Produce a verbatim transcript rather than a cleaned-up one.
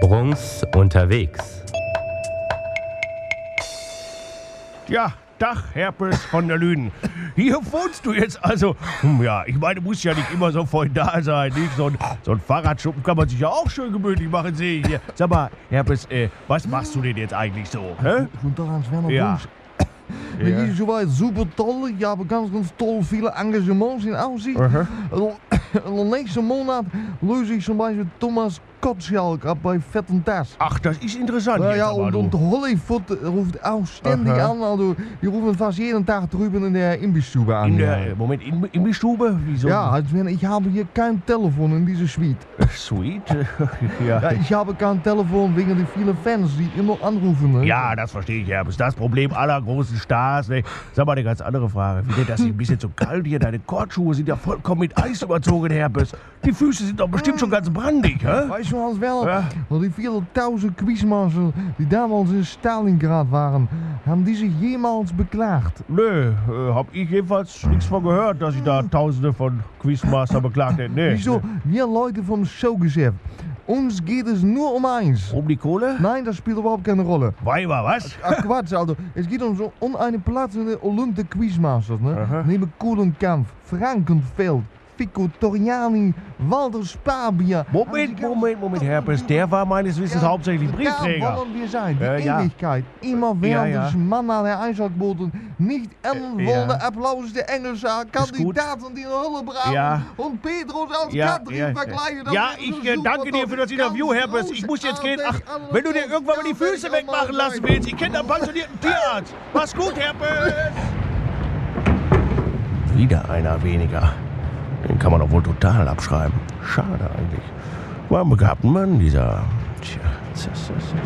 Rungs unterwegs. Ja, Dach, Herpes von der Lünen. Hier wohnst du jetzt also. Hm, ja, ich meine, muss ja nicht immer so voll da sein. Nicht? So, ein, so ein Fahrradschuppen kann man sich ja auch schön gemütlich machen, sehe ich hier. Sag mal, Herpes, äh, was machst du denn jetzt eigentlich so? Hä? Guten Tag, Hans Werner Ja. Bunsch. Mir Ja. geht es soweit super toll. Ich habe ganz, ganz toll viele Engagements in Aussicht. Aha. Und nächsten Monat löse ich zum Beispiel Thomas Gottschalk ab bei Fett und Das. Ach, das ist interessant. Ja, jetzt ja, aber, und, du. und Hollywood ruft auch ständig Aha. an. Also, die rufen fast jeden Tag drüben in der Imbissstube an. In ja. der, Moment, in, in die Stube? Wieso? Ja, Hans Werner, ich habe hier kein Telefon in dieser Suite. Sweet. ja. Ja, ich habe kein Telefon wegen der vielen Fans, die immer anrufen. Ne? Ja, das verstehe ich, Herpes. Das Problem aller großen Stars. Ne? Sag mal eine ganz andere Frage. Wie denn das hier ein bisschen zu kalt hier? Deine Kortschuhe sind ja vollkommen mit Eis überzogen, Herpes. Die Füße sind doch bestimmt schon ganz brandig, hä? Weißt du, Hans Werner, Ja. und die vielen tausend Quizmaster, die damals in Stalingrad waren, haben die sich jemals beklagt? Nö, äh, hab ich jedenfalls nichts von gehört, dass ich da tausende von Quizmaster beklagt hätte. Nee. Wieso? Wir Leute vom Showgeschäft, uns geht es nur um eins. Um die Kohle? Nein, das spielt überhaupt keine Rolle. Weiber, was? Ach Quatsch, also. Es geht um, so, um eine Platz in der Olympische Quizmasters. Ne? Aha. Neben Kohlenkampf, Frankenfeld, Fico Torriani, Walter Spabia. Moment, Moment, Moment, Herpes. Der war meines Wissens hauptsächlich Briefträger. Da wollen wir sein, die Äh, ja. Ewigkeit. Immer während Ja, ja. des Mann an der Einschaltquoten nicht enden Äh, wollen ja. Applaus der Englische Kandidaten, die eine Hölle brauchen Ja. und Petros als Ja, Katrin ja, vergleichen. Das ja, ist ich so äh, super danke dir toll. für das Interview, Ganz Herpes. Ich muss jetzt gehen. Ach, großartig, wenn du dir irgendwann mal die ganz Füße wegmachen großartig. lassen willst, ich kenne einen pensionierten Tierarzt. Mach's gut, Herpes. Wieder einer weniger. Den kann man doch wohl total abschreiben. Schade eigentlich. War ein begabter Mann, dieser. Tja, das ist, das ist.